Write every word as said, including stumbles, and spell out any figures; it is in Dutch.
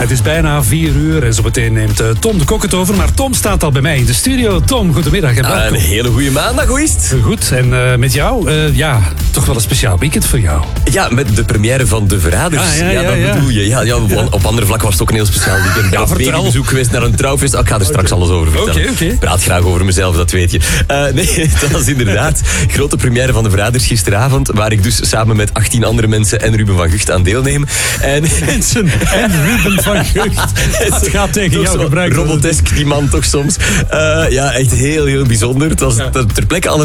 Het is bijna vier uur en zo meteen neemt uh, Tom de Kok het over. Maar Tom staat al bij mij in de studio. Tom, goedemiddag en welkom. Uh, een hele goede maandag, hoe is het? Goed, en uh, met jou, uh, ja, toch wel een speciaal weekend voor jou. Ja, met de première van De Verraders. Ah, ja, ja, ja, dat ja. bedoel je. Ja, ja, op, Ja. op andere vlakken was het ook een heel speciaal weekend. Ik ben Ja, op vertel. babybezoek geweest naar een trouwfeest. Oh, ik ga er straks Okay. alles over vertellen. Oké, okay, oké. Ik praat graag over mezelf, dat weet je. Uh, nee, dat was inderdaad grote première van De Verraders gisteravond, waar ik dus samen met achttien andere mensen en Ruben van Gucht aan deelneem. En Mensen en Ruben van Gucht. Het gaat tegen jou gebruikt worden. Robotesk, die man toch soms. Uh, ja, echt heel, heel bijzonder. Het was Ja. ter plekke al